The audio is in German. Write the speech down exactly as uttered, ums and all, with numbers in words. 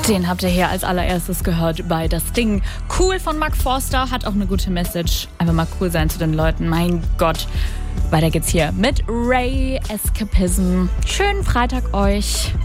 Den habt ihr hier als allererstes gehört bei Das Ding. Cool von Mark Forster, hat auch eine gute Message. Einfach mal cool sein zu den Leuten, mein Gott. Weiter geht's hier mit Ray Escapism. Schönen Freitag euch.